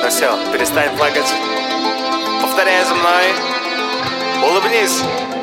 Ну все, перестань плакать. Повторяй за мной. Улыбнись.